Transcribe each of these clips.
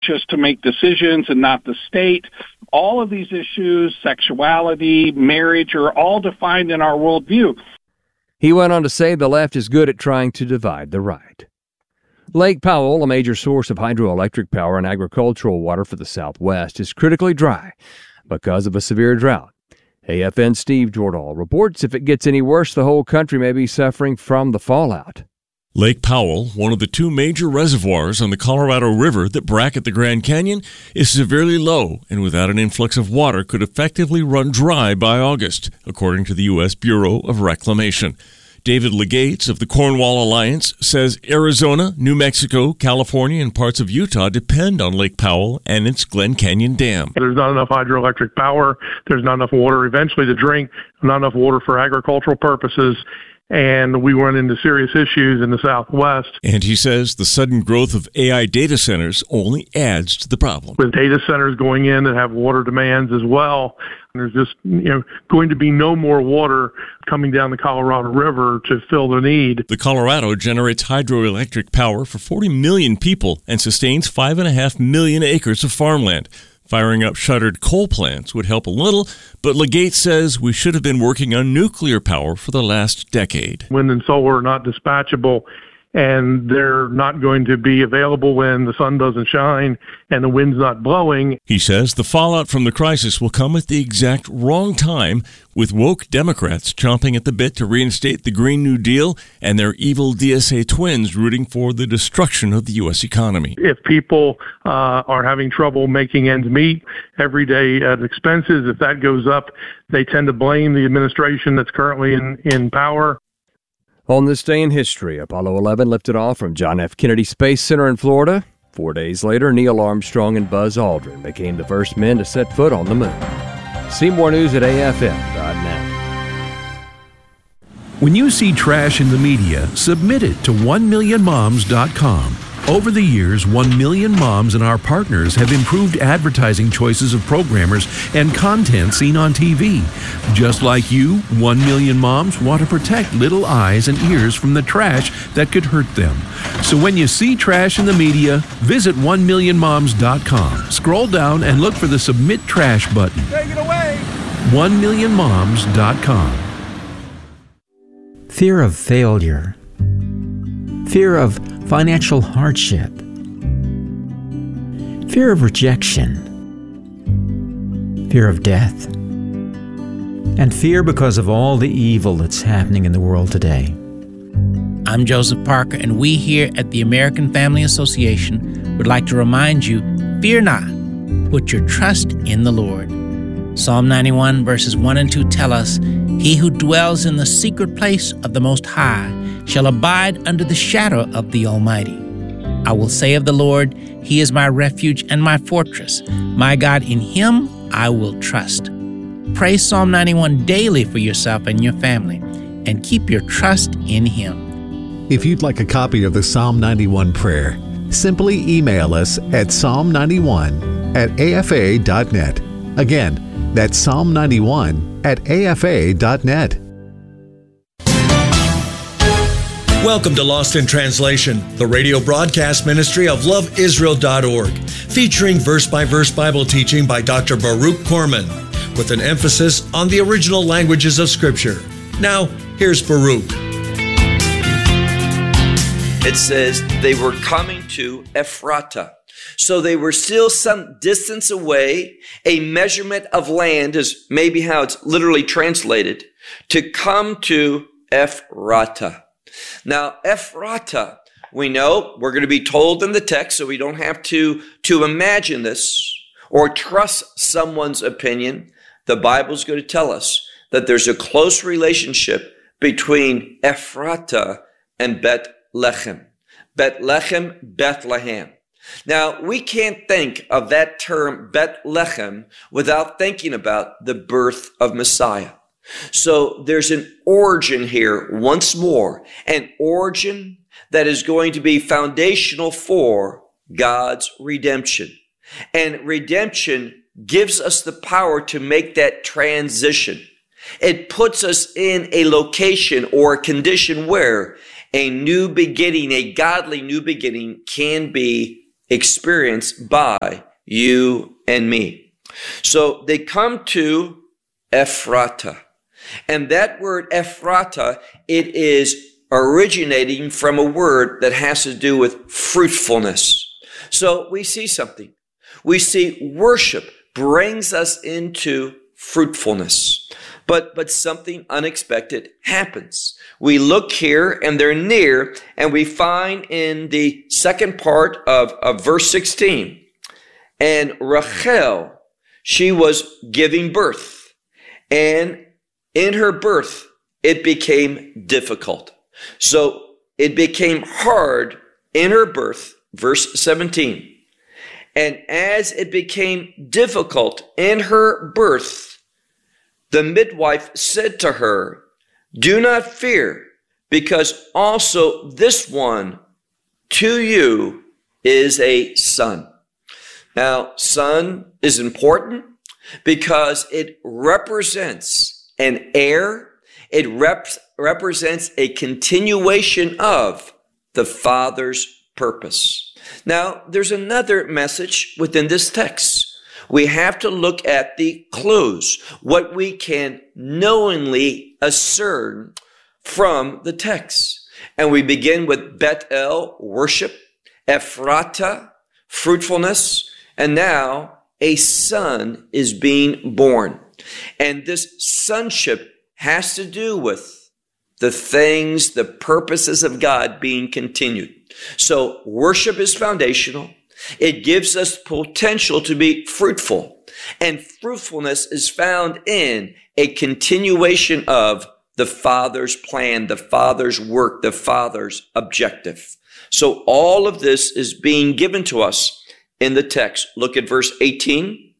churches to make decisions and not the state. All of these issues, sexuality, marriage, are all defined in our worldview. He went on to say the left is good at trying to divide the right. Lake Powell, a major source of hydroelectric power and agricultural water for the Southwest, is critically dry because of a severe drought. AFN's Steve Jordahl reports if it gets any worse, the whole country may be suffering from the fallout. Lake Powell, one of the two major reservoirs on the Colorado River that bracket the Grand Canyon, is severely low and without an influx of water could effectively run dry by August, according to the U.S. Bureau of Reclamation. David Legates of the Cornwall Alliance says Arizona, New Mexico, California, and parts of Utah depend on Lake Powell and its Glen Canyon Dam. There's not enough hydroelectric power. There's not enough water eventually to drink, not enough water for agricultural purposes. And we run into serious issues in the Southwest. And he says the sudden growth of AI data centers only adds to the problem. With data centers going in that have water demands as well, there's just going to be no more water coming down the Colorado River to fill the need. The Colorado generates hydroelectric power for 40 million people and sustains 5.5 million acres of farmland. Firing up shuttered coal plants would help a little, but Legates says we should have been working on nuclear power for the last decade. Wind and solar are not dispatchable, and they're not going to be available when the sun doesn't shine and the wind's not blowing. He says the fallout from the crisis will come at the exact wrong time, with woke Democrats chomping at the bit to reinstate the Green New Deal and their evil DSA twins rooting for the destruction of the U.S. economy. If people are having trouble making ends meet, everyday expenses, if that goes up, they tend to blame the administration that's currently in power. On this day in history, Apollo 11 lifted off from John F. Kennedy Space Center in Florida. 4 days later, Neil Armstrong and Buzz Aldrin became the first men to set foot on the moon. See more news at AFN.net. When you see trash in the media, submit it to 1millionmoms.com. Over the years, 1 million moms and our partners have improved advertising choices of programmers and content seen on TV. Just like you, 1 million moms want to protect little eyes and ears from the trash that could hurt them. So when you see trash in the media, visit 1millionmoms.com. Scroll down and look for the Submit Trash button. Take it away! 1millionmoms.com. Fear of failure. Fear of financial hardship, fear of rejection, fear of death, and fear because of all the evil that's happening in the world today. I'm Joseph Parker, and we here at the American Family Association would like to remind you, fear not, put your trust in the Lord. Psalm 91 verses 1 and 2 tell us, "He who dwells in the secret place of the Most High shall abide under the shadow of the Almighty. I will say of the Lord, He is my refuge and my fortress. My God, in Him I will trust." Pray Psalm 91 daily for yourself and your family, and keep your trust in Him. If you'd like a copy of the Psalm 91 prayer, simply email us at psalm91@afa.net. Again, that's psalm91@afa.net. Welcome to Lost in Translation, the radio broadcast ministry of loveisrael.org, featuring verse-by-verse Bible teaching by Dr. Baruch Korman, with an emphasis on the original languages of Scripture. Now, here's Baruch. It says they were coming to Ephrata. So they were still some distance away. A measurement of land is maybe how it's literally translated, to come to Ephrata. Now, Ephrata, we know, we're going to be told in the text, so we don't have to imagine this or trust someone's opinion. The Bible's going to tell us that there's a close relationship between Ephrata and Bethlehem. Bethlehem. Now, we can't think of that term Bethlehem without thinking about the birth of Messiah. So there's an origin here once more, an origin that is going to be foundational for God's redemption. And redemption gives us the power to make that transition. It puts us in a location or a condition where a new beginning, a godly new beginning, can be experienced by you and me. So they come to Ephrata. And that word Ephrata, it is originating from a word that has to do with fruitfulness. So we see something. We see worship brings us into fruitfulness. But something unexpected happens. We look here and they're near, and we find in the second part of verse 16, and Rachel, she was giving birth, and in her birth, it became difficult. So it became hard in her birth, verse 17. And as it became difficult in her birth, the midwife said to her, "Do not fear, because also this one to you is a son." Now, son is important because it represents an heir. It represents a continuation of the Father's purpose. Now, there's another message within this text. We have to look at the clues, what we can knowingly discern from the text. And we begin with Bethel, worship, Ephrata, fruitfulness, and now a son is being born. And this sonship has to do with the things, the purposes of God being continued. So worship is foundational. It gives us potential to be fruitful. And fruitfulness is found in a continuation of the Father's plan, the Father's work, the Father's objective. So all of this is being given to us in the text. Look at verse 18.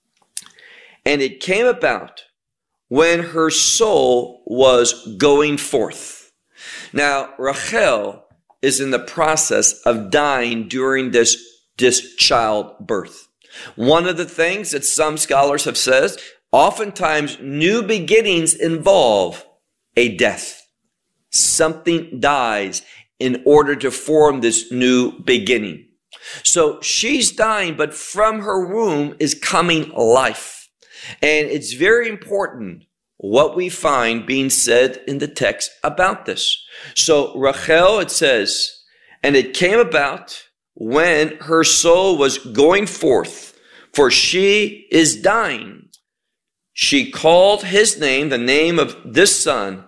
And it came about when her soul was going forth. Now, Rachel is in the process of dying during this childbirth. One of the things that some scholars have said, oftentimes new beginnings involve a death. Something dies in order to form this new beginning. So she's dying, but from her womb is coming life. And it's very important what we find being said in the text about this. So Rachel, it says, and it came about when her soul was going forth, for she is dying, she called his name, the name of this son,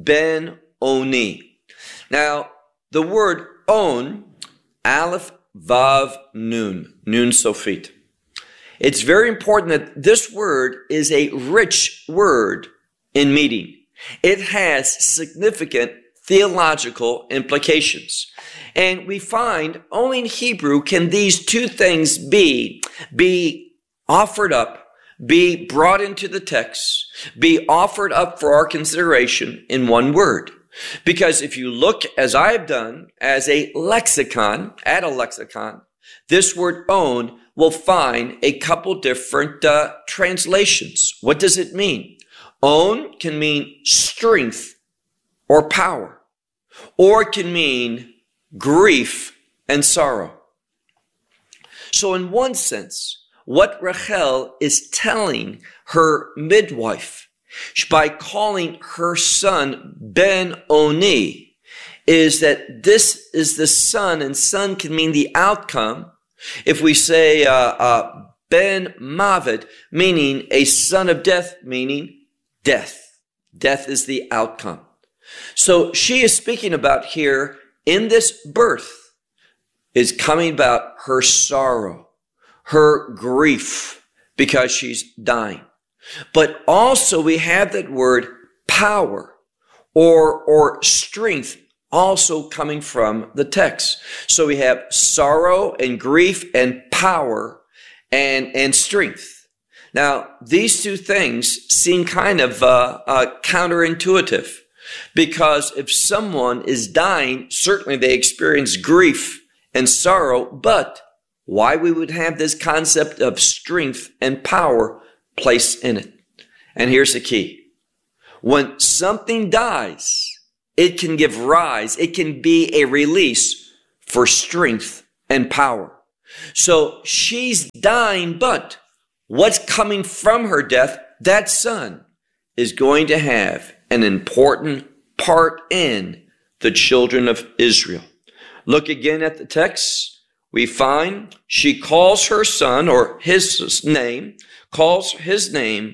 Ben-Oni. Now, the word on, Aleph, Vav, Nun Sophit. It's very important that this word is a rich word in meaning. It has significant theological implications. And we find only in Hebrew can these two things be offered up, be brought into the text, be offered up for our consideration in one word. Because if you look, as I have done, as a lexicon, this word own will find a couple different translations. What does it mean? Own can mean strength or power, or it can mean grief and sorrow. So in one sense, what Rachel is telling her midwife by calling her son Ben-Oni is that this is the son, and son can mean the outcome. If we say Ben-Mavet, meaning a son of death, meaning death. Death is the outcome. So she is speaking about here in this birth is coming about her sorrow, her grief, because she's dying. But also we have that word power or strength also coming from the text. So we have sorrow and grief and power and strength. Now, these two things seem kind of counterintuitive, because if someone is dying, certainly they experience grief and sorrow, but why we would have this concept of strength and power placed in it? And here's the key. When something dies, it can give rise, it can be a release for strength and power. So she's dying, but what's coming from her death, that son is going to have an important part in the children of Israel. Look again at the text. We find she calls her son, or his name, calls his name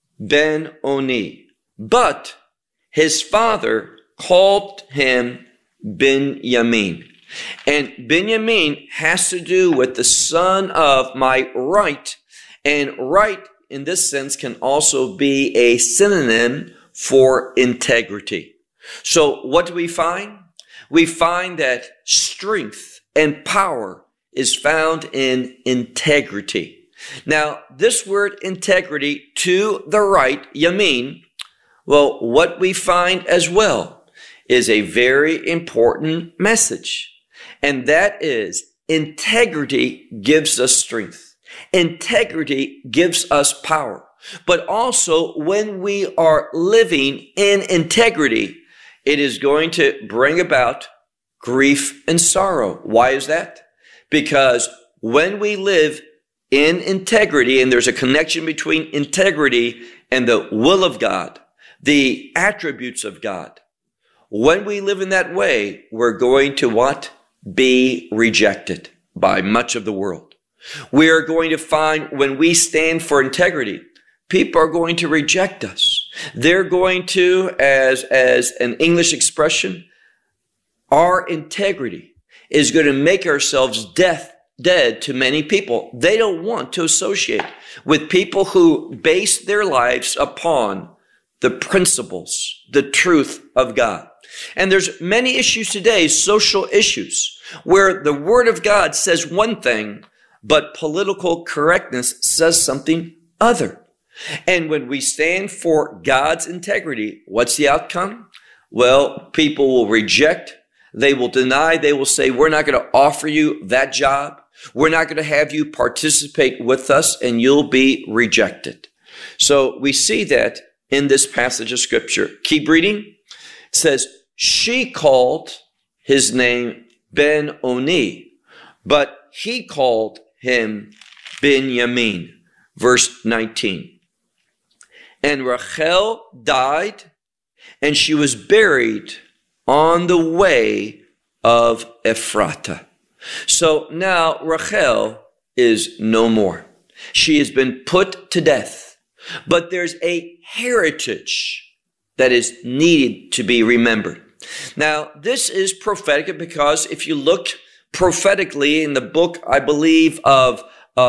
Ben-Oni. But his father called him Binyamin. And Binyamin has to do with the son of my right. And right, in this sense, can also be a synonym for integrity. So what do we find? We find that strength and power is found in integrity. Now, this word integrity, to the right, yamin, well, what we find as well is a very important message. And that is, integrity gives us strength. Integrity gives us power. But also, when we are living in integrity, it is going to bring about grief and sorrow. Why is that? Because when we live in integrity, and there's a connection between integrity and the will of God, the attributes of God, when we live in that way, we're going to what? Be rejected by much of the world. We are going to find when we stand for integrity, people are going to reject us. They're going to, as an English expression, our integrity is going to make ourselves dead to many people. They don't want to associate with people who base their lives upon the principles, the truth of God. And there's many issues today, social issues, where the Word of God says one thing, but political correctness says something other. And when we stand for God's integrity, what's the outcome? Well, people will reject, they will deny, they will say, we're not going to offer you that job. We're not going to have you participate with us, and you'll be rejected. So we see that in this passage of Scripture. Keep reading. It says, she called his name Ben-Oni, but he called him Binyamin. Verse 19. And Rachel died, and she was buried on the way of Ephrata. So now Rachel is no more. She has been put to death. But there's a heritage that is needed to be remembered. Now, this is prophetic because if you looked prophetically in the book, I believe, of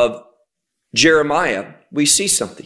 Jeremiah, we see something.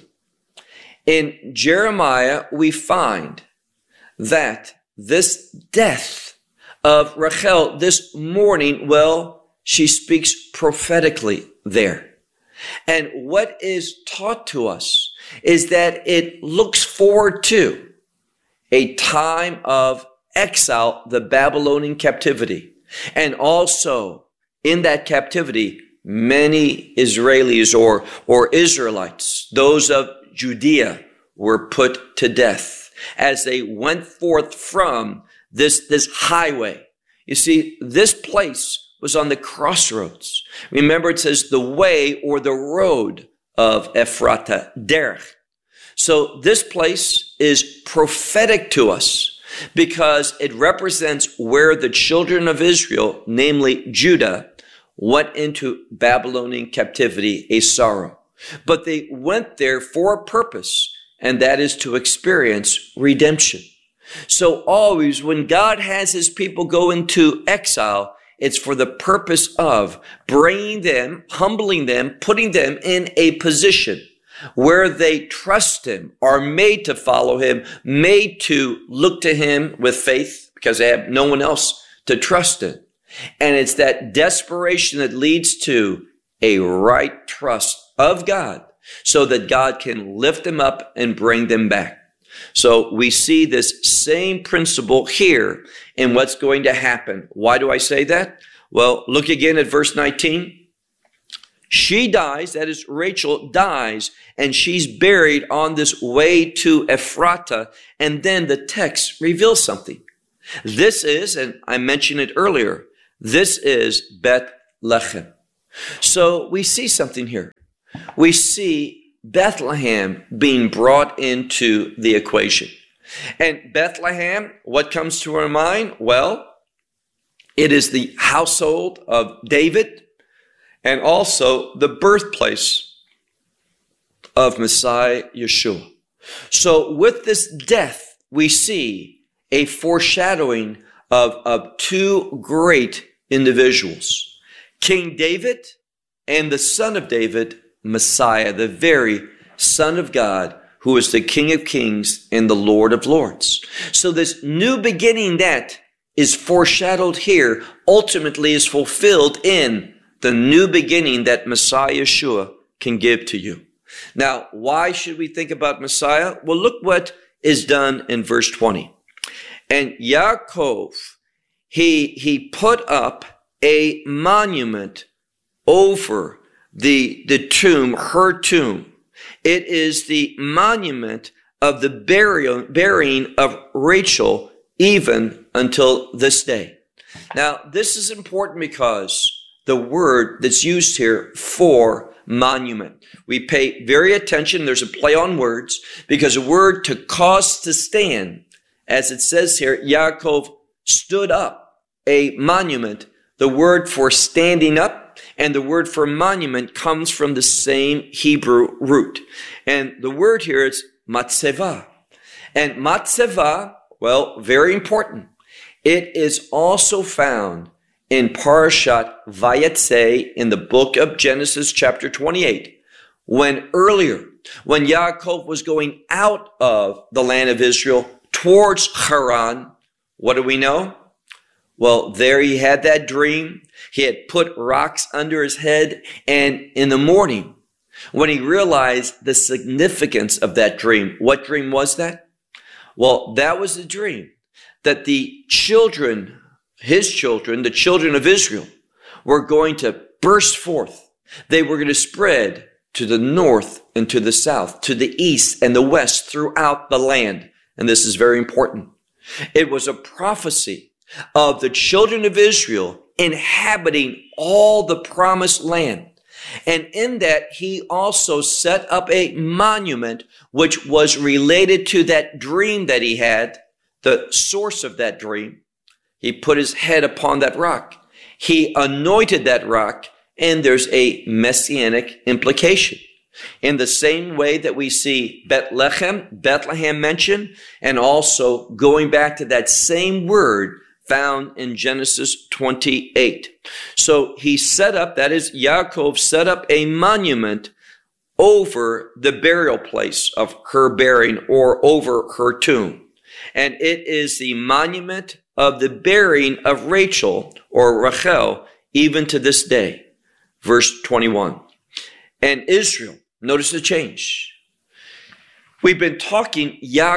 In Jeremiah, we find that this death of Rachel, this mourning, well, she speaks prophetically there. And what is taught to us is that it looks forward to a time of exile, the Babylonian captivity. And also in that captivity, many Israelis or Israelites, those of Judea, were put to death as they went forth from this highway. You see, this place was on the crossroads. Remember, it says the way or the road of Ephrata, Derech. So this place is prophetic to us because it represents where the children of Israel, namely Judah, went into Babylonian captivity, a sorrow. But they went there for a purpose, and that is to experience redemption. So always when God has his people go into exile, it's for the purpose of bringing them, humbling them, putting them in a position where they trust him, are made to follow him, made to look to him with faith because they have no one else to trust in. And it's that desperation that leads to a right trust of God so that God can lift them up and bring them back. So we see this same principle here in what's going to happen. Why do I say that? Well, look again at verse 19. She dies, that is, Rachel dies, and she's buried on this way to Ephrata. And then the text reveals something. This is, and I mentioned it earlier, this is Bethlehem. So we see something here. We see Bethlehem being brought into the equation. And Bethlehem, what comes to our mind? Well, it is the household of David and also the birthplace of Messiah Yeshua. So with this death, we see a foreshadowing of two great individuals, King David and the son of David, Messiah, the very Son of God, who is the King of Kings and the Lord of Lords. So this new beginning that is foreshadowed here ultimately is fulfilled in the new beginning that Messiah Yeshua can give to you. Now, why should we think about Messiah? Well, look what is done in verse 20. And Yaakov, he put up a monument over the tomb, her tomb. It is the monument of the burying of Rachel even until this day. Now, this is important because the word that's used here for monument. We pay very attention. There's a play on words because a word to cause to stand, as it says here, Yaakov stood up a monument. The word for standing up and the word for monument comes from the same Hebrew root. And the word here is matzeva. And matzeva, well, very important. It is also found in Parashat Vayetzeh in the book of Genesis chapter 28, when Yaakov was going out of the land of Israel towards Haran, what do we know? Well, there he had that dream. He had put rocks under his head, and in the morning, when he realized the significance of that dream, what dream was that? Well, that was the dream that the children, his children, the children of Israel, were going to burst forth. They were going to spread to the north and to the south, to the east and the west throughout the land. And this is very important. It was a prophecy of the children of Israel inhabiting all the promised land. And in that, he also set up a monument which was related to that dream that he had, the source of that dream. He put his head upon that rock. He anointed that rock, and there's a messianic implication. In the same way that we see Bethlehem mentioned, and also going back to that same word found in Genesis 28. So he set up, that is, Yaakov set up a monument over the burial place of her burying, or over her tomb. And it is the monument of the burying of Rachel, or Rachel, even to this day. Verse 21. And Israel, notice the change. We've been talking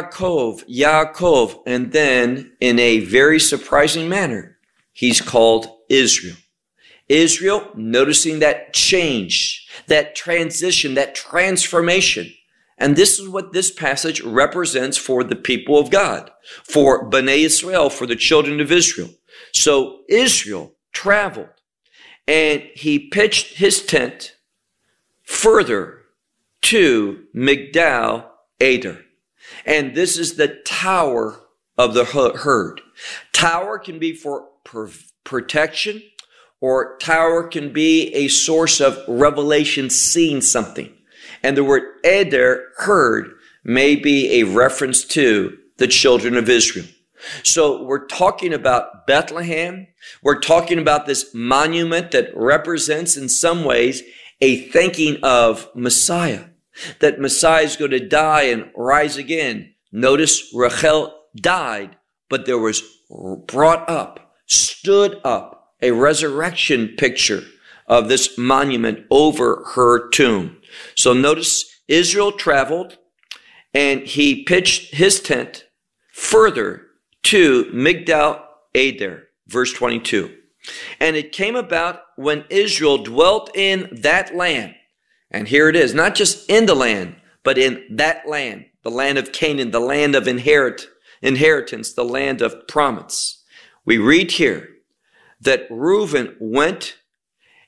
Yaakov, and then in a very surprising manner, he's called Israel. Israel, noticing that change, that transition, that transformation. And this is what this passage represents for the people of God, for Bnei Israel, for the children of Israel. So Israel traveled, and he pitched his tent further to Migdal Eder. And this is the tower of the herd. Tower can be for protection, or tower can be a source of revelation, seeing something. And the word Eder, herd, may be a reference to the children of Israel. So we're talking about Bethlehem. We're talking about this monument that represents in some ways a thinking of Messiah, that Messiah is going to die and rise again. Notice Rachel died, but there was brought up, stood up, a resurrection picture of this monument over her tomb. So notice Israel traveled, and he pitched his tent further to Migdal Eder, verse 22. And it came about when Israel dwelt in that land. And here it is, not just in the land, but in that land, the land of Canaan, the land of inheritance, the land of promise. We read here that Reuben went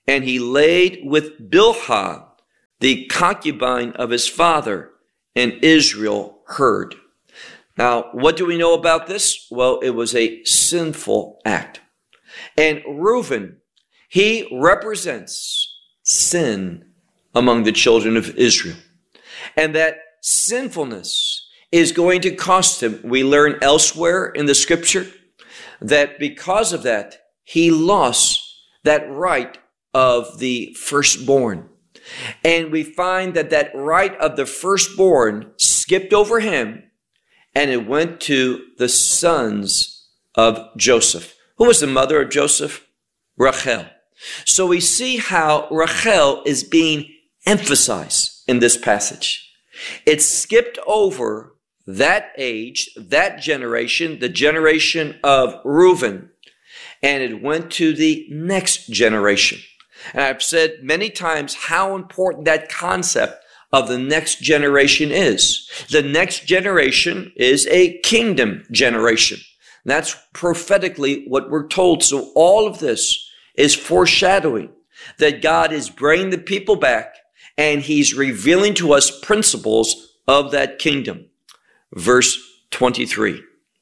and he laid with Bilhah, the concubine of his father, and Israel heard. Now, what do we know about this? Well, it was a sinful act. And Reuben, he represents sin among the children of Israel. And that sinfulness is going to cost him. We learn elsewhere in the scripture that because of that, he lost that right of the firstborn. And we find that that right of the firstborn skipped over him, and it went to the sons of Joseph. Who was the mother of Joseph? Rachel. So we see how Rachel is being emphasized in this passage. It skipped over that age, that generation, the generation of Reuben, and it went to the next generation. And I've said many times how important that concept of the next generation is. The next generation is a kingdom generation. That's prophetically what we're told. So all of this is foreshadowing that God is bringing the people back, and he's revealing to us principles of that kingdom. Verse 23.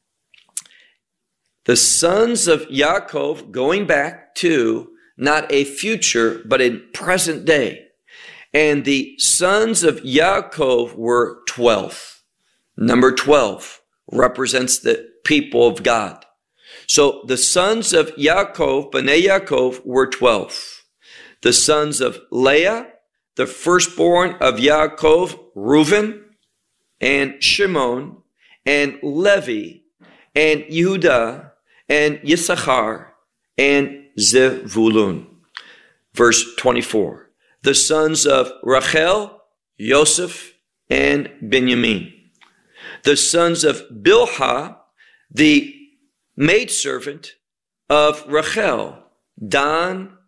The sons of Yaakov, going back to not a future, but a present day. And the sons of Yaakov were 12. Number 12 represents the people of God. So the sons of Yaakov, Bnei Yaakov, were 12. The sons of Leah, the firstborn of Yaakov, Reuben, and Shimon, and Levi, and Yehudah, and Yissachar, and Zevulun. Verse 24. The sons of Rachel, Yosef, and Benjamin. The sons of Bilhah, the maidservant of Rachel, Dan,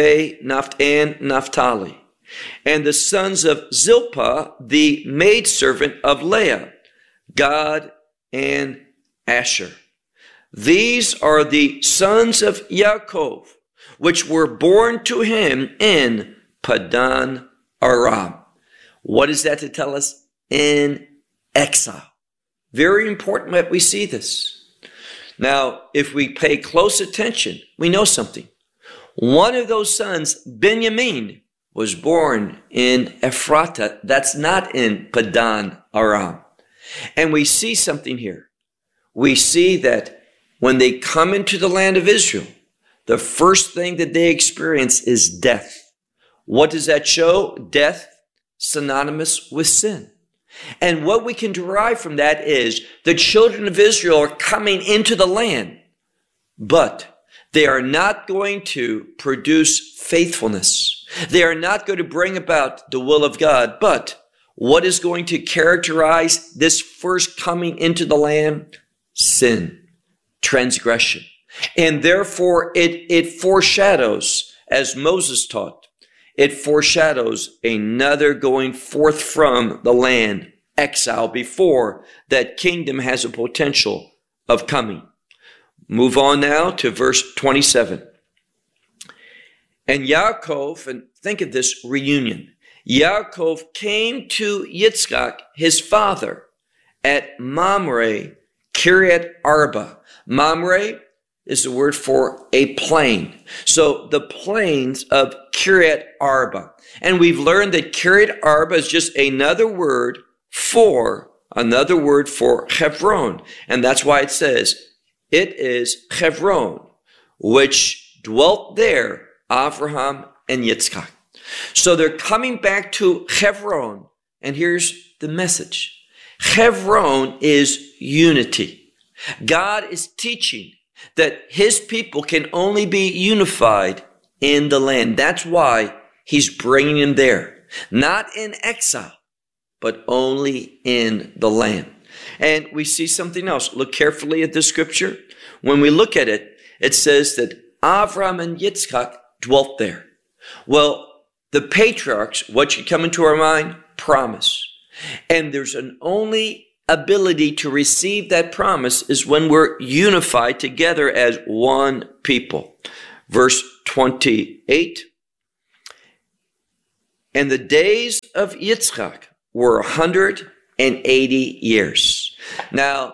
and Naphtali. And the sons of Zilpah, the maidservant of Leah, Gad and Asher. These are the sons of Yaakov, which were born to him in Padan Aram. What is that to tell us? In exile. Very important that we see this. Now, if we pay close attention, we know something. One of those sons, Benjamin, was born in Ephrata. That's not in Padan Aram. And we see something here. We see that when they come into the land of Israel, the first thing that they experience is death. What does that show? Death, synonymous with sin. And what we can derive from that is the children of Israel are coming into the land, but they are not going to produce faithfulness. They are not going to bring about the will of God. But what is going to characterize this first coming into the land? Sin, transgression. And therefore it foreshadows, as Moses taught, it foreshadows another going forth from the land, exile, before that kingdom has a potential of coming. Move on now to verse 27. And Yaakov, and think of this reunion. Yaakov came to Yitzchak, his father, at Mamre, Kiryat Arba. Mamre is the word for a plain. So the plains of Kiryat Arba. And we've learned that Kiryat Arba is just another word for Hebron. And that's why it says, it is Hebron, which dwelt there Avraham and Yitzchak. So they're coming back to Hebron. And here's the message. Hebron is unity. God is teaching that his people can only be unified in the land. That's why he's bringing them there. Not in exile, but only in the land. And we see something else. Look carefully at the scripture. When we look at it, it says that Avram and Yitzchak dwelt there. Well, the patriarchs, what should come into our mind? Promise. And there's an only ability to receive that promise is when we're unified together as one people. Verse 28, And the days of Yitzchak were 180 years. Now,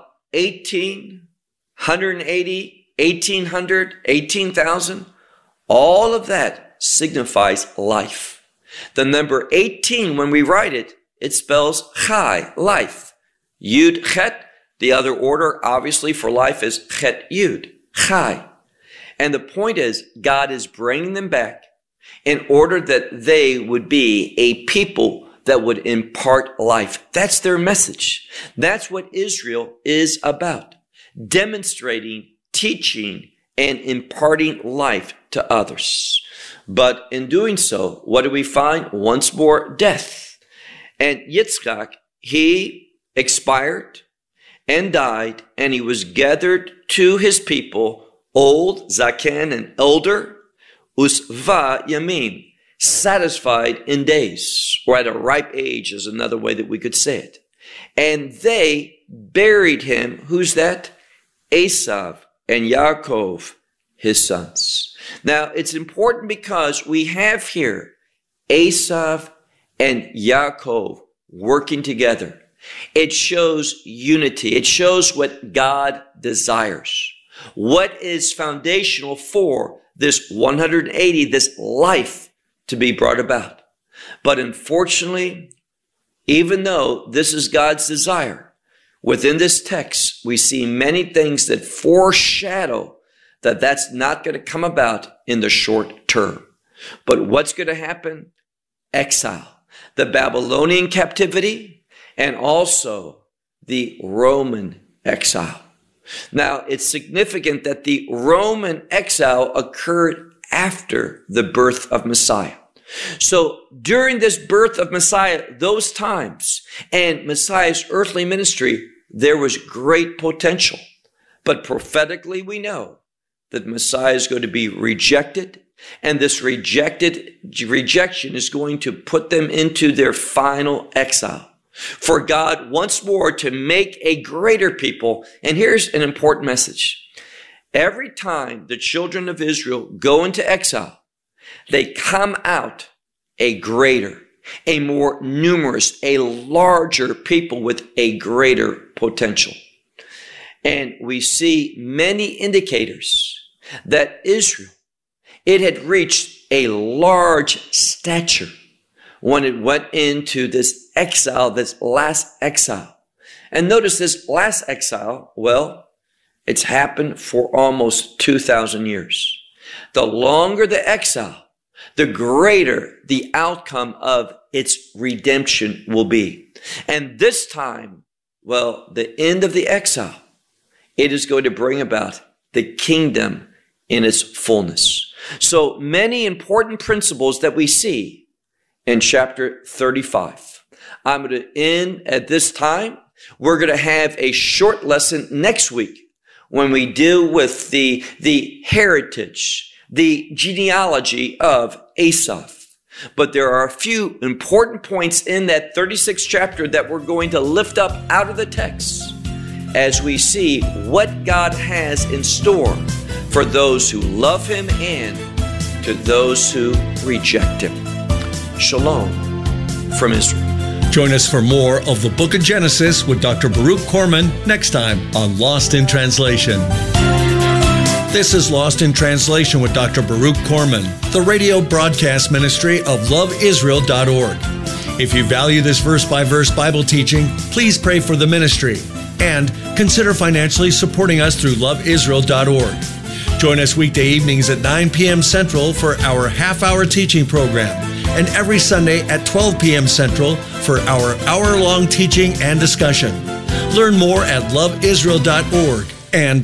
180, 1800, 18,000, all of that signifies life. The number 18, when we write it, it spells chai, life. Yud chet, the other order, obviously, for life is chet yud, chai. And the point is, God is bringing them back in order that they would be a people that would impart life. That's their message. That's what Israel is about. Demonstrating, teaching, and imparting life to others. But in doing so, what do we find? Once more, death. And Yitzchak, he expired and died, and he was gathered to his people, old, zaken, and elder, usva yamim, satisfied in days, or at a ripe age is another way that we could say it. And they buried him, who's that? Esav and Yaakov, his sons. Now, it's important because we have here Esav and Yaakov working together. It shows unity. It shows what God desires. What is foundational for this 180, this life to be brought about. But unfortunately, even though this is God's desire, within this text, we see many things that foreshadow that that's not going to come about in the short term. But what's going to happen? Exile, the Babylonian captivity, and also the Roman exile. Now, it's significant that the Roman exile occurred after the birth of Messiah. So during this birth of Messiah, those times, and Messiah's earthly ministry, there was great potential. But prophetically, we know that Messiah is going to be rejected, and this rejection is going to put them into their final exile. For God once more to make a greater people. And here's an important message. Every time the children of Israel go into exile, they come out a greater, a more numerous, a larger people with a greater potential. And we see many indicators that Israel, it had reached a large stature when it went into this exile, this last exile. And notice this last exile, well, it's happened for almost 2,000 years. The longer the exile, the greater the outcome of its redemption will be. And this time, well, the end of the exile, it is going to bring about the kingdom in its fullness. So many important principles that we see in chapter 35. I'm going to end at this time. We're going to have a short lesson next week when we deal with the heritage, the genealogy of Asaph. But there are a few important points in that 36th chapter that we're going to lift up out of the text as we see what God has in store for those who love Him and to those who reject Him. Shalom from Israel. Join us for more of the Book of Genesis with Dr. Baruch Korman next time on Lost in Translation. This is Lost in Translation with Dr. Baruch Korman, the radio broadcast ministry of loveisrael.org. If you value this verse-by-verse Bible teaching, please pray for the ministry and consider financially supporting us through loveisrael.org. Join us weekday evenings at 9 p.m. Central for our half-hour teaching program, and every Sunday at 12 p.m. Central for our hour-long teaching and discussion. Learn more at loveisrael.org and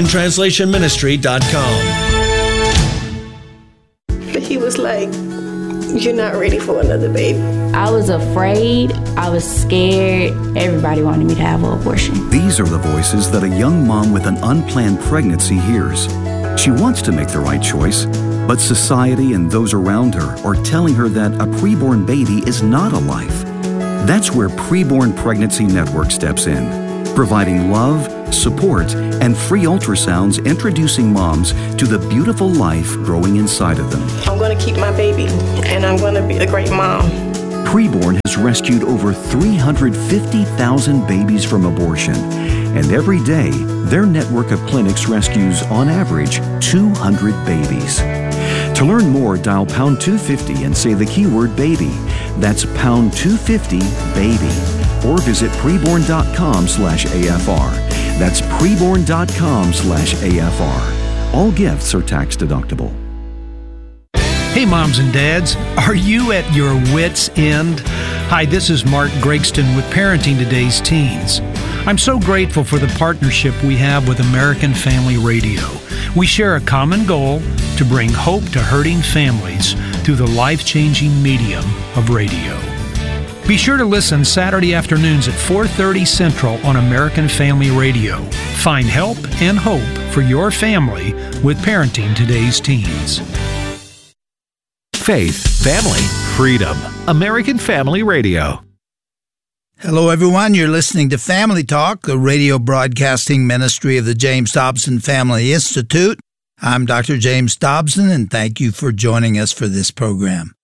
lostintranslationministry.com. But he was like, "You're not ready for another baby." I was afraid. I was scared. Everybody wanted me to have an abortion. These are the voices that a young mom with an unplanned pregnancy hears. She wants to make the right choice, but society and those around her are telling her that a preborn baby is not a life. That's where Preborn Pregnancy Network steps in, providing love, support, and free ultrasounds introducing moms to the beautiful life growing inside of them. I'm going to keep my baby, and I'm going to be a great mom. Preborn has rescued over 350,000 babies from abortion, and every day, their network of clinics rescues, on average, 200 babies. To learn more, dial pound 250 and say the keyword baby. That's pound 250 baby. Or visit preborn.com/AFR. That's preborn.com/AFR. All gifts are tax deductible. Hey moms and dads, are you at your wit's end? Hi, this is Mark Gregston with Parenting Today's Teens. I'm so grateful for the partnership we have with American Family Radio. We share a common goal to bring hope to hurting families through the life-changing medium of radio. Be sure to listen Saturday afternoons at 4:30 Central on American Family Radio. Find help and hope for your family with Parenting Today's Teens. Faith, family, freedom. American Family Radio. Hello, everyone. You're listening to Family Talk, the radio broadcasting ministry of the James Dobson Family Institute. I'm Dr. James Dobson, and thank you for joining us for this program.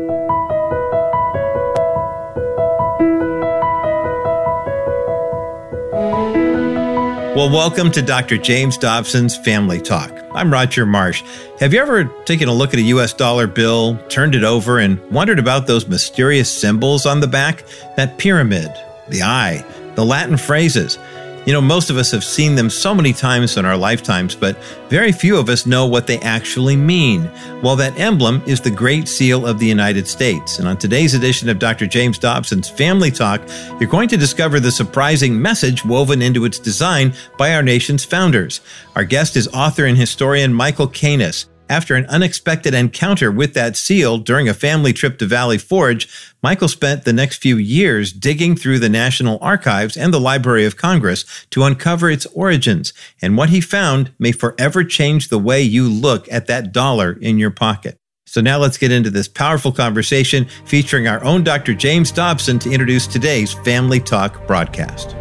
Well, welcome to Dr. James Dobson's Family Talk. I'm Roger Marsh. Have you ever taken a look at a U.S. dollar bill, turned it over, and wondered about those mysterious symbols on the back? That pyramid, the eye, the Latin phrases. You know, most of us have seen them so many times in our lifetimes, but very few of us know what they actually mean. Well, that emblem is the Great Seal of the United States. And on today's edition of Dr. James Dobson's Family Talk, you're going to discover the surprising message woven into its design by our nation's founders. Our guest is author and historian Michael Canis. After an unexpected encounter with that seal during a family trip to Valley Forge, Michael spent the next few years digging through the National Archives and the Library of Congress to uncover its origins, and what he found may forever change the way you look at that dollar in your pocket. So now let's get into this powerful conversation featuring our own Dr. James Dobson to introduce today's Family Talk broadcast.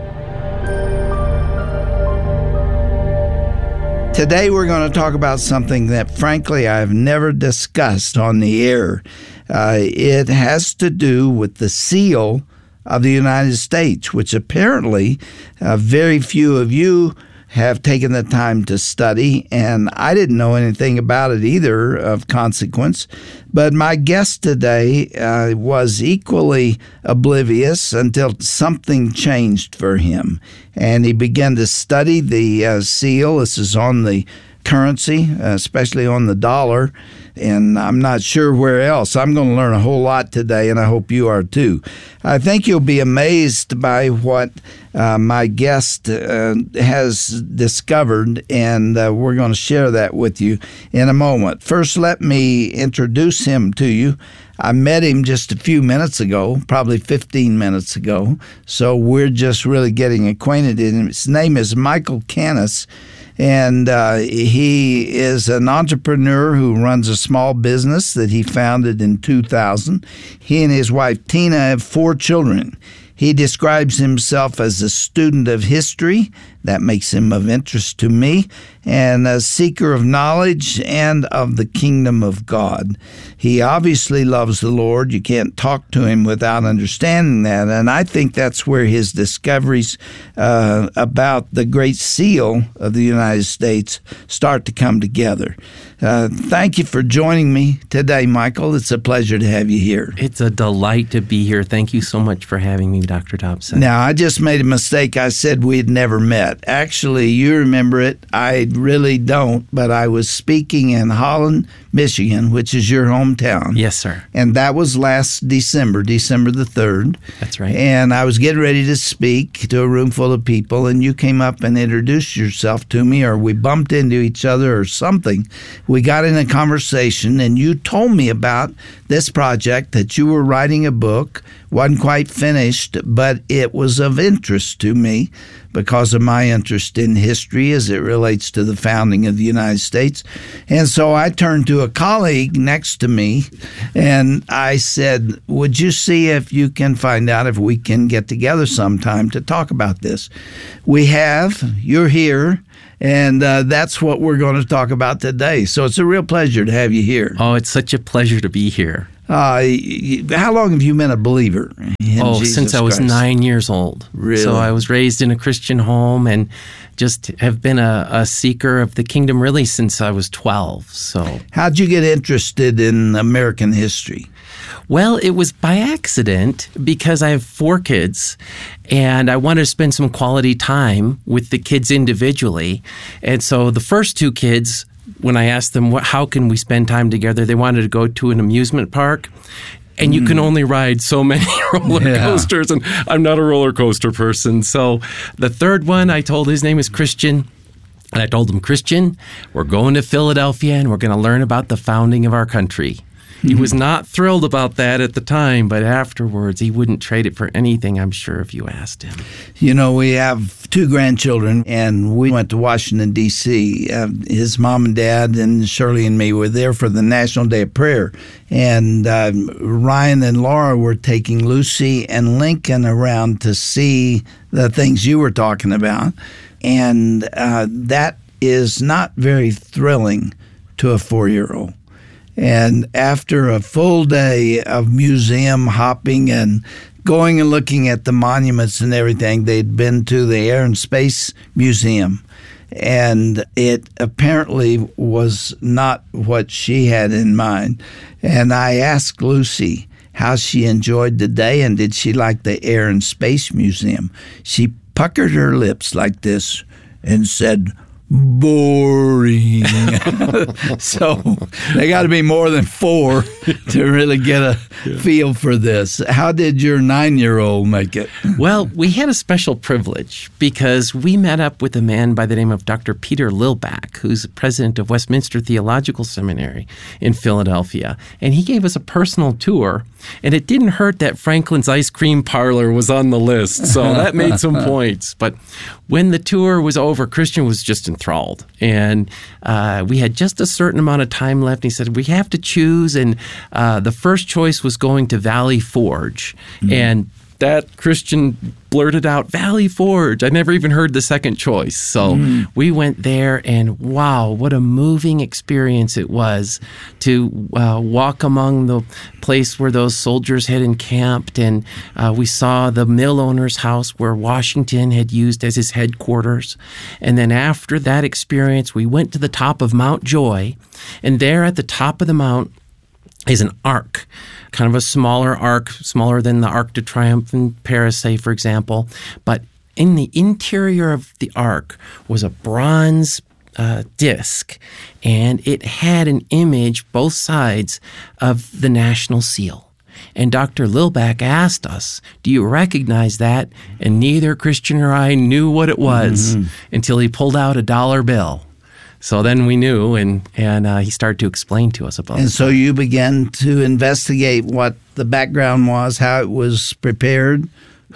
Today we're going to talk about something that, frankly, I've never discussed on the air. It has to do with the seal of the United States, which apparently very few of you have taken the time to study, and I didn't know anything about it either of consequence. But my guest today was equally oblivious until something changed for him, and he began to study the seal. This is on the currency, especially on the dollar, and I'm not sure where else. I'm going to learn a whole lot today, and I hope you are too. I think you'll be amazed by what my guest has discovered, and we're going to share that with you in a moment. First, let me introduce him to you. I met him just a few minutes ago, probably 15 minutes ago, so we're just really getting acquainted. His name is Michael Canis. And he is an entrepreneur who runs a small business that he founded in 2000. He and his wife, Tina, have 4 children. He describes himself as a student of history. That makes him of interest to me, and a seeker of knowledge and of the kingdom of God. He obviously loves the Lord. You can't talk to him without understanding that, and I think that's where his discoveries about the Great Seal of the United States start to come together. Thank you for joining me today, Michael. It's a pleasure to have you here. It's a delight to be here. Thank you so much for having me, Dr. Dobson. Now, I just made a mistake. I said we'd never met. Actually, you remember it. I really don't, but I was speaking in Holland, Michigan, which is your hometown. Yes, sir. And that was last December the 3rd. That's right. And I was getting ready to speak to a room full of people, and you came up and introduced yourself to me, or we bumped into each other or something. We got in a conversation, and you told me about this project, that you were writing a book. Wasn't quite finished, but it was of interest to me because of my interest in history as it relates to the founding of the United States. And so I turned to a colleague next to me and I said, would you see if you can find out if we can get together sometime to talk about this? We have. You're here. And that's what we're going to talk about today. So it's a real pleasure to have you here. Oh, it's such a pleasure to be here. How long have you been a believer in Jesus since I was Christ? 9 years old. Really? So I was raised in a Christian home and just have been a seeker of the kingdom really since I was 12. So how'd you get interested in American history? Well, it was by accident because I have 4 kids and I wanted to spend some quality time with the kids individually. And so the first 2 kids, when I asked them, how can we spend time together, they wanted to go to an amusement park. And you can only ride so many roller coasters, and I'm not a roller coaster person. So the third one, I told, his name is Christian. And I told him, Christian, we're going to Philadelphia, and we're going to learn about the founding of our country. He was not thrilled about that at the time, but afterwards, he wouldn't trade it for anything, I'm sure, if you asked him. You know, we have 2 grandchildren, and we went to Washington, D.C. His mom and dad and Shirley and me were there for the National Day of Prayer. And Ryan and Laura were taking Lucy and Lincoln around to see the things you were talking about. And that is not very thrilling to a 4-year-old. And after a full day of museum hopping and going and looking at the monuments and everything, they'd been to the Air and Space Museum. And it apparently was not what she had in mind. And I asked Lucy how she enjoyed the day and did she like the Air and Space Museum. She puckered her lips like this and said, boring. So they got to be more than 4 to really get a feel for this. How did your 9-year-old make it? Well, we had a special privilege because we met up with a man by the name of Dr. Peter Lillback, who's the president of Westminster Theological Seminary in Philadelphia. And he gave us a personal tour. And it didn't hurt that Franklin's Ice Cream Parlor was on the list. So that made some points. But when the tour was over, Christian was just enthralled. And we had just a certain amount of time left. And he said, we have to choose. And the first choice was going to Valley Forge. Mm-hmm. And that Christian blurted out, Valley Forge. I never even heard the second choice. So we went there, and wow, what a moving experience it was to walk among the place where those soldiers had encamped. And we saw the mill owner's house where Washington had used as his headquarters. And then after that experience, we went to the top of Mount Joy. And there at the top of the mount is an ark, kind of a smaller ark, smaller than the Arc de Triomphe in Paris, say, for example. But in the interior of the ark was a bronze disc, and it had an image, both sides, of the national seal. And Dr. Lillback asked us, do you recognize that? And neither Christian or I knew what it was until he pulled out a $1 bill. So then we knew, and he started to explain to us about it. And so you began to investigate what the background was, how it was prepared,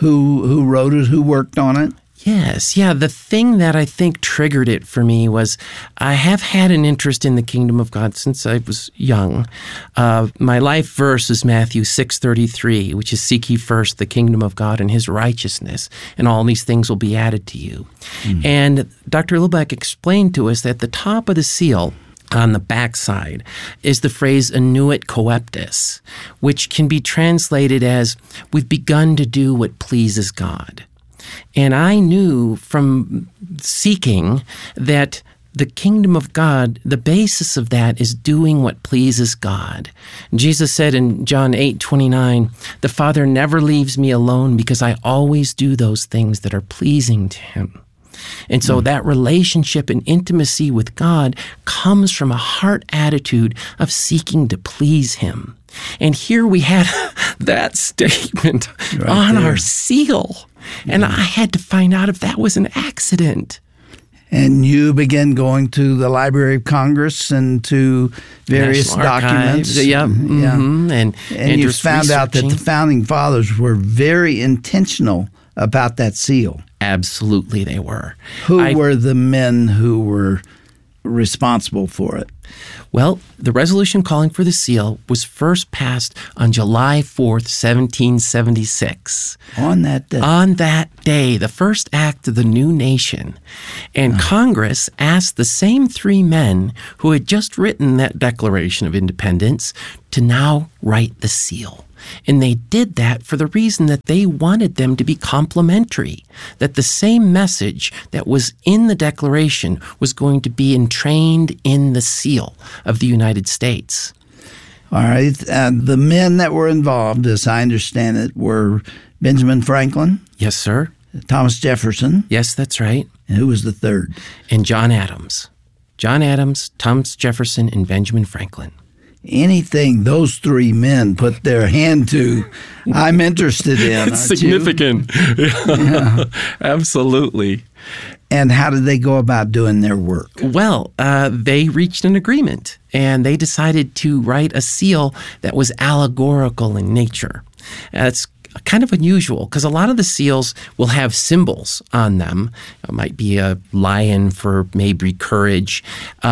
who wrote it, who worked on it? Yes. Yeah. The thing that I think triggered it for me was I have had an interest in the kingdom of God since I was young. My life verse is Matthew 6:33, which is seek ye first the kingdom of God and his righteousness, and all these things will be added to you. And Dr. Lillback explained to us that the top of the seal on the backside is the phrase annuit coeptis, which can be translated as we've begun to do what pleases God. And I knew from seeking that the kingdom of God, the basis of that is doing what pleases God. Jesus said in John 8:29, the Father never leaves me alone because I always do those things that are pleasing to him. And so that relationship and intimacy with God comes from a heart attitude of seeking to please him. And here we had that statement on our seal. And I had to find out if that was an accident. And you began going to the Library of Congress and to various documents. And you found out that the Founding Fathers were very intentional about that seal. Absolutely they were. Who were the men who were responsible for it? Well, the resolution calling for the seal was first passed on July 4th, 1776. On that day? On that day, the first act of the new nation. And Congress asked the same three men who had just written that Declaration of Independence to now write the seal. And they did that for the reason that they wanted them to be complementary, that the same message that was in the Declaration was going to be entrained in the seal of the United States. All right. The men that were involved, as I understand it, were Benjamin Franklin. Yes, sir. Thomas Jefferson. Yes, that's right. And who was the third? And John Adams. John Adams, Thomas Jefferson, and Benjamin Franklin. Anything those three men put their hand to, I'm interested in. It's significant. Yeah. Absolutely. And how did they go about doing their work? Well, they reached an agreement, and they decided to write a seal that was allegorical in nature. It's kind of unusual because a lot of the seals will have symbols on them. It might be a lion for maybe courage,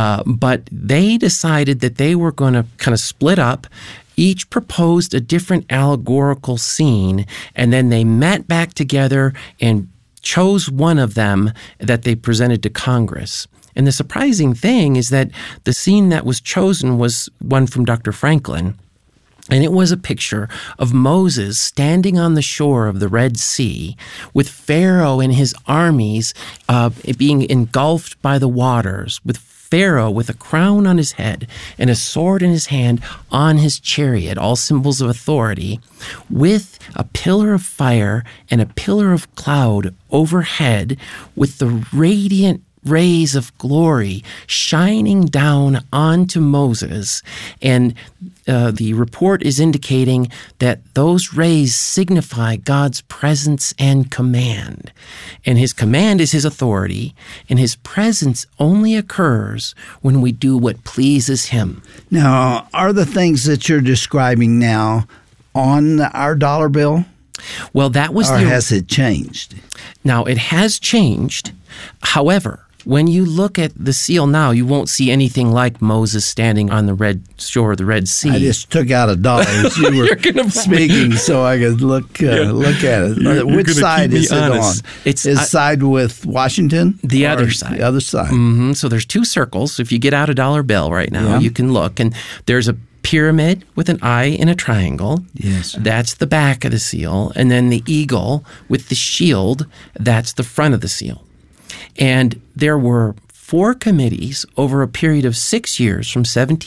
but they decided that they were going to kind of split up. Each proposed a different allegorical scene, and then they met back together and chose one of them that they presented to Congress. And the surprising thing is that the scene that was chosen was one from Dr. Franklin. And it was a picture of Moses standing on the shore of the Red Sea with Pharaoh and his armies being engulfed by the waters, with Pharaoh with a crown on his head and a sword in his hand on his chariot, all symbols of authority, with a pillar of fire and a pillar of cloud overhead with the radiant rays of glory shining down onto Moses. And the report is indicating that those rays signify God's presence and command. And his command is his authority, and his presence only occurs when we do what pleases him. Now, are the things that you're describing now on our dollar bill? Well, that was has it changed? Now, it has changed. However, when you look at the seal now, you won't see anything like Moses standing on the red shore of the Red Sea. I just took out $1 as you were speaking so I could look at it. Which side is it on? It's side with Washington? The other side. The other side. Mm-hmm. So there's two circles. If you get out a dollar bill right now, you can look. And there's a pyramid with an eye and a triangle. Yes. That's the back of the seal. And then the eagle with the shield, that's the front of the seal. And there were 4 committees over a period of 6 years from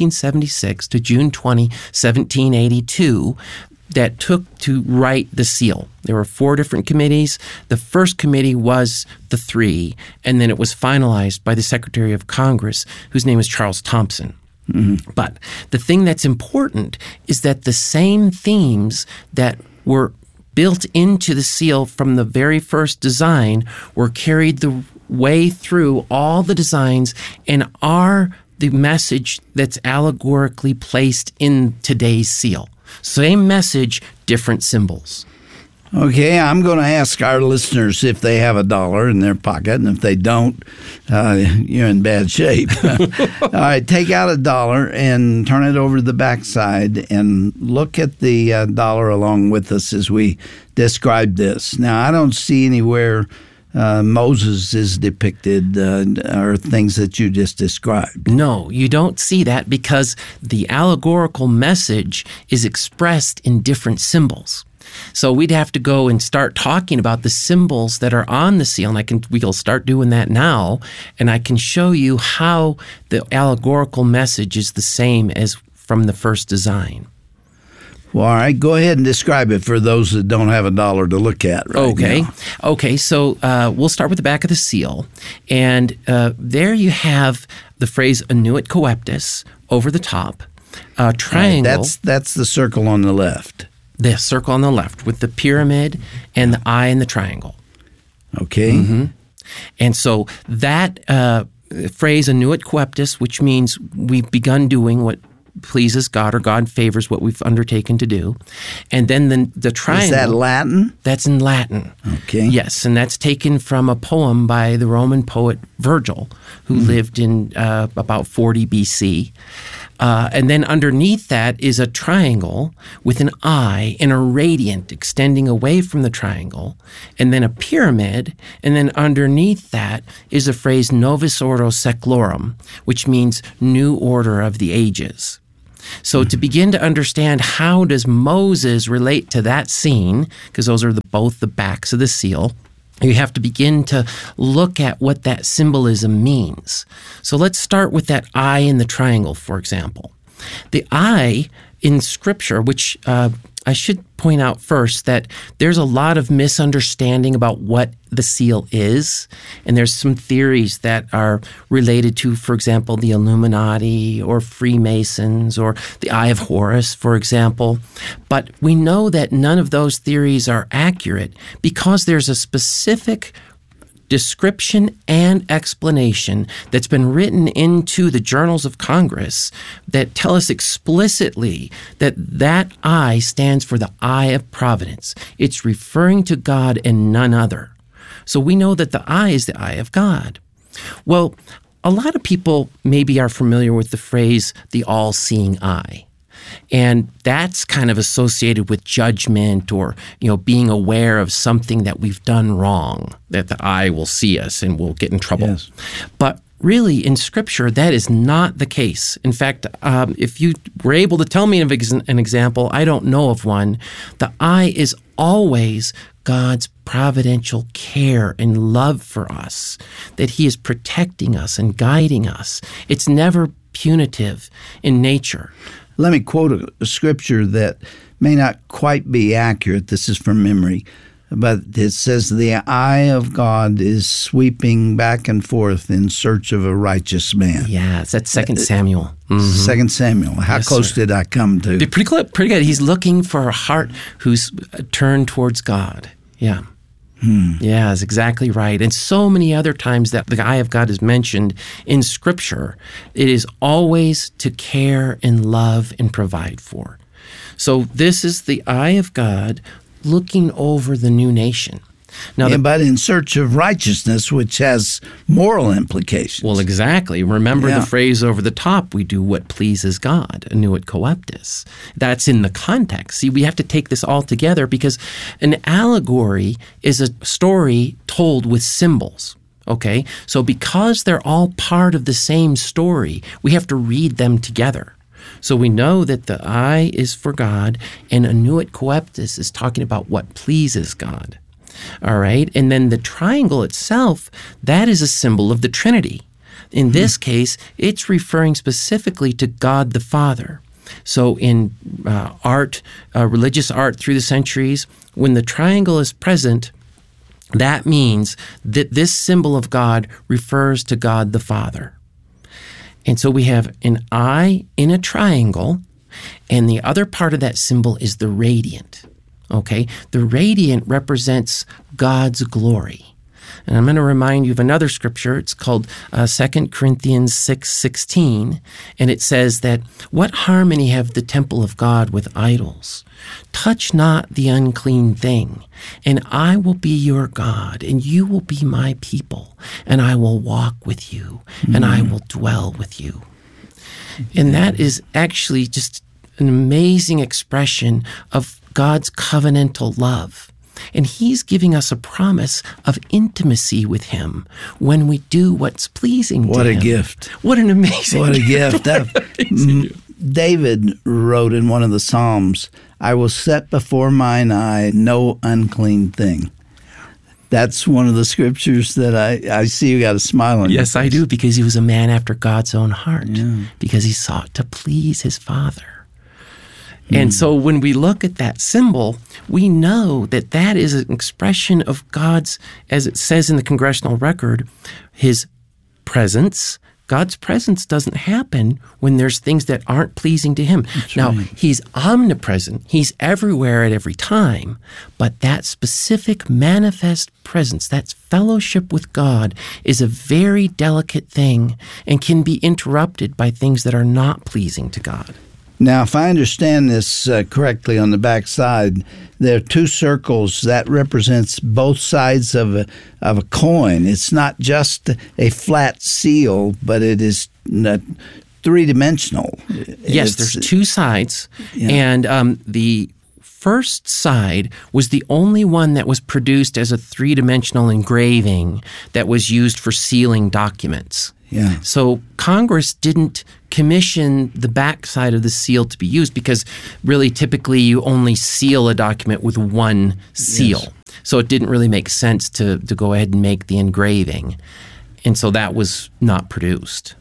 1776 to June 20, 1782 that took to write the seal. There were 4 different committees. The first committee was the 3, and then it was finalized by the Secretary of Congress, whose name is Charles Thompson. Mm-hmm. But the thing that's important is that the same themes that were built into the seal from the very first design were carried the way through all the designs and are the message that's allegorically placed in today's seal. Same message, different symbols. Okay, I'm going to ask our listeners if they have $1 in their pocket, and if they don't, you're in bad shape. All right, take out $1 and turn it over to the backside and look at the dollar along with us as we describe this. Now, I don't see anywhere Moses is depicted or things that you just described. No, you don't see that because the allegorical message is expressed in different symbols. So we'd have to go and start talking about the symbols that are on the seal, and we'll start doing that now, and I can show you how the allegorical message is the same as from the first design. Well, all right, go ahead and describe it for those that don't have $1 to look at right now. Okay, so we'll start with the back of the seal, and there you have the phrase annuit coeptis over the top, triangle. Right, that's the circle on the left. The circle on the left with the pyramid and the eye and the triangle. Okay. Mm-hmm. And so that phrase annuit coeptis, which means we've begun doing what pleases God or God favors what we've undertaken to do. And then the triangle. Is that Latin? That's in Latin. Okay. Yes, and that's taken from a poem by the Roman poet Virgil, who lived in about 40 BC. And then underneath that is a triangle with an eye and a radiant extending away from the triangle, and then a pyramid, and then underneath that is the phrase Novus Ordo Seclorum, which means new order of the ages. So to begin to understand how does Moses relate to that scene, because those are both the backs of the seal, you have to begin to look at what that symbolism means. So let's start with that eye in the triangle, for example. The eye in Scripture, which I should point out first that there's a lot of misunderstanding about what the seal is, and there's some theories that are related to, for example, the Illuminati or Freemasons or the Eye of Horus, for example. But we know that none of those theories are accurate because there's a specific description and explanation that's been written into the journals of Congress that tell us explicitly that that eye stands for the eye of providence. It's referring to God and none other. So we know that the eye is the eye of God. Well, a lot of people maybe are familiar with the phrase the all-seeing eye. And that's kind of associated with judgment or, being aware of something that we've done wrong, that the eye will see us and we'll get in trouble. Yes. But really, in Scripture, that is not the case. In fact, if you were able to tell me of an example, I don't know of one. The eye is always God's providential care and love for us, that He is protecting us and guiding us. It's never punitive in nature. Let me quote a scripture that may not quite be accurate. This is from memory. But it says, the eye of God is sweeping back and forth in search of a righteous man. Yeah, that's 2 Samuel. 2 Samuel. How close did I come to? Pretty good. He's looking for a heart who's turned towards God. Yeah. Yeah, that's exactly right. And so many other times that the eye of God is mentioned in Scripture, it is always to care and love and provide for. So this is the eye of God looking over the new nation. Now, but in search of righteousness, which has moral implications. Well, exactly. Remember the phrase over the top, we do what pleases God, annuit coeptis. That's in the context. See, we have to take this all together because an allegory is a story told with symbols. Okay? So because they're all part of the same story, we have to read them together. So we know that the eye is for God, and annuit coeptis is talking about what pleases God. All right. And then the triangle itself, that is a symbol of the Trinity. In this case, it's referring specifically to God the Father. So in religious art through the centuries, when the triangle is present, that means that this symbol of God refers to God the Father. And so we have an eye in a triangle, and the other part of that symbol is the radiant. Okay, the radiant represents God's glory. And I'm going to remind you of another scripture. It's called 2 Corinthians 6:16, and it says that, what harmony have the temple of God with idols? Touch not the unclean thing, and I will be your God, and you will be my people, and I will walk with you, and I will dwell with you. And that is actually just an amazing expression of God's covenantal love. And He's giving us a promise of intimacy with Him when we do what's pleasing to Him. What a gift. What an amazing What a gift. David wrote in one of the Psalms, I will set before mine eye no unclean thing. That's one of the scriptures that I see you got a smile on. Yes, I do, because he was a man after God's own heart, because he sought to please his Father. And so when we look at that symbol, we know that that is an expression of God's, as it says in the Congressional Record, His presence. God's presence doesn't happen when there's things that aren't pleasing to Him. That's now, right. He's omnipresent. He's everywhere at every time. But that specific manifest presence, that fellowship with God, is a very delicate thing and can be interrupted by things that are not pleasing to God. Now, if I understand this correctly, on the back side, there are two circles that represents both sides of a coin. It's not just a flat seal, but it is three-dimensional. Yes, there's two sides, and the first side was the only one that was produced as a three-dimensional engraving that was used for sealing documents. Yeah. So Congress didn't commission the back side of the seal to be used because really typically you only seal a document with one seal. Yes. So it didn't really make sense to go ahead and make the engraving. And so that was not produced.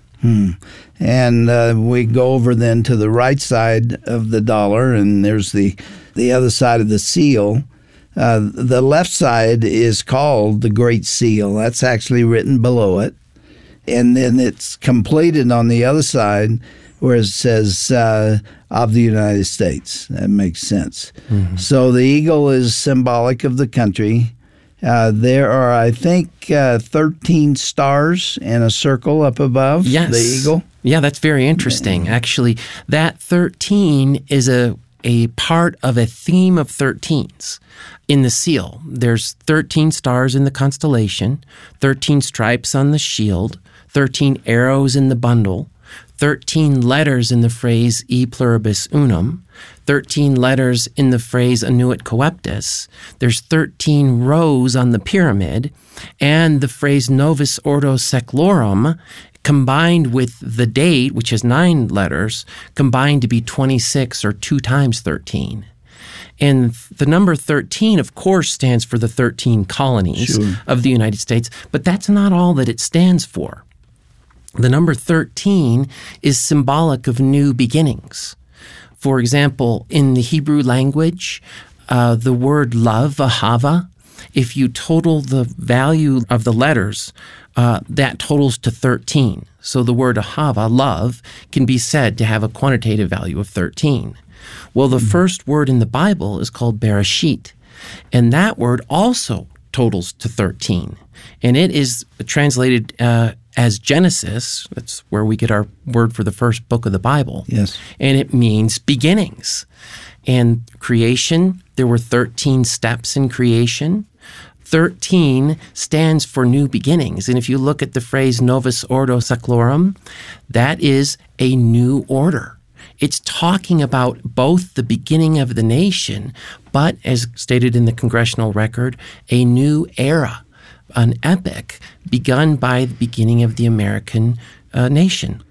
And we go over then to the right side of the dollar, and there's the other side of the seal. The left side is called the Great Seal. That's actually written below it. And then it's completed on the other side where it says of the United States. That makes sense. Mm-hmm. So the eagle is symbolic of the country. There are, I think, 13 stars in a circle up above the eagle. Yeah, that's very interesting. Actually, that 13 is a part of a theme of 13s. In the seal, there's 13 stars in the constellation, 13 stripes on the shield, 13 arrows in the bundle, 13 letters in the phrase e pluribus unum, 13 letters in the phrase annuit coeptis. There's 13 rows on the pyramid, and the phrase novus ordo seclorum, combined with the date, which has 9 letters, combined to be 26 or 2 times 13. And the number 13, of course, stands for the 13 colonies of the United States, but that's not all that it stands for. The number 13 is symbolic of new beginnings. For example, in the Hebrew language, the word love, ahava, if you total the value of the letters, that totals to 13. So the word ahava, love, can be said to have a quantitative value of 13. Well, the first word in the Bible is called Bereshit, and that word also totals to 13. And it is translated as Genesis. That's where we get our word for the first book of the Bible. Yes. And it means beginnings. And creation, there were 13 steps in creation. 13 stands for new beginnings. And if you look at the phrase novus ordo seclorum, that is a new order. It's talking about both the beginning of the nation, but as stated in the congressional record, a new era, an epoch begun by the beginning of the American nation.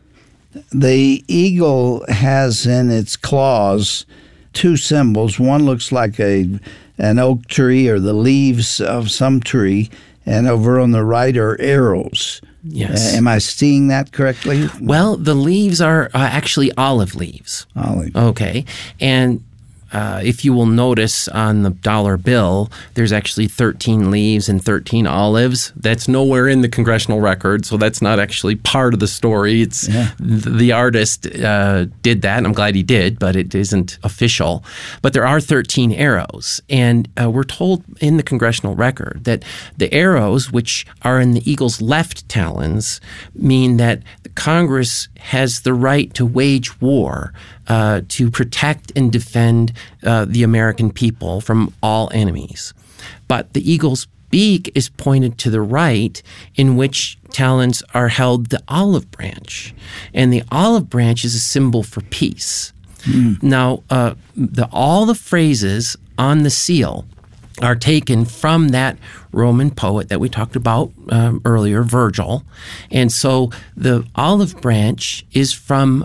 The eagle has in its claws 2 symbols. One looks like an oak tree or the leaves of some tree, and over on the right are arrows. Yes. Am I seeing that correctly? Well, the leaves are actually olive leaves. Olive. Okay. And if you will notice on the dollar bill, there's actually 13 leaves and 13 olives. That's nowhere in the congressional record, so that's not actually part of the story. It's the artist did that, and I'm glad he did, but it isn't official. But there are 13 arrows, and we're told in the congressional record that the arrows, which are in the eagle's left talons, mean that Congress has the right to wage war to protect and defend the American people from all enemies. But the eagle's beak is pointed to the right, in which talons are held the olive branch. And the olive branch is a symbol for peace. Now, all the phrases on the seal are taken from that Roman poet that we talked about earlier, Virgil. And so the olive branch is from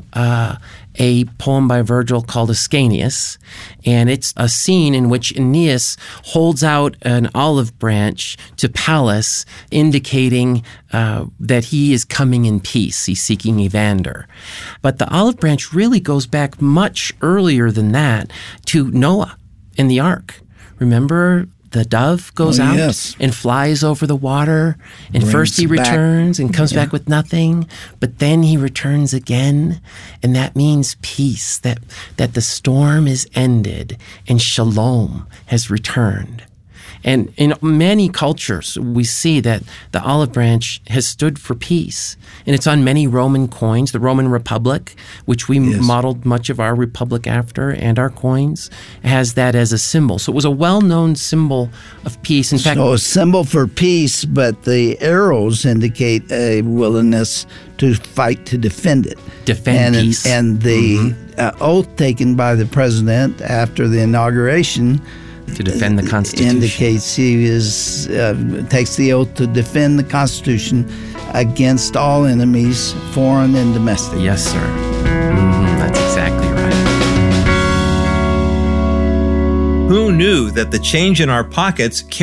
a poem by Virgil called Ascanius, and it's a scene in which Aeneas holds out an olive branch to Pallas, indicating that he is coming in peace. He's seeking Evander. But the olive branch really goes back much earlier than that to Noah in the ark. Remember, the dove goes out and flies over the water, and first he returns and comes back with nothing, but then he returns again, and that means peace, that the storm is ended and shalom has returned. And in many cultures, we see that the olive branch has stood for peace. And it's on many Roman coins. The Roman Republic, which we modeled much of our republic after, and our coins, has that as a symbol. So it was a well-known symbol of peace. In fact, so a symbol for peace, but the arrows indicate a willingness to fight to defend it. Defend peace. And the oath taken by the president after the inauguration to defend the Constitution indicates he is takes the oath to defend the Constitution against all enemies, foreign and domestic. Yes, sir. That's exactly right. Who knew that the change in our pockets